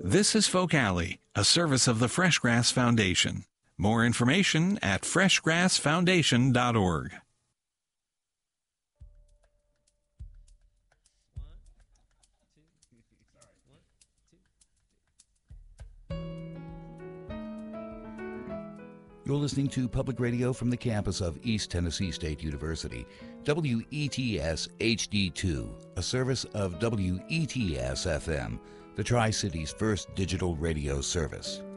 This is Folk Alley, a service of the Freshgrass Foundation. More information at freshgrassfoundation.org. You're listening to public radio from the campus of East Tennessee State University. WETS HD2, a service of WETS FM, the Tri-City's first digital radio service.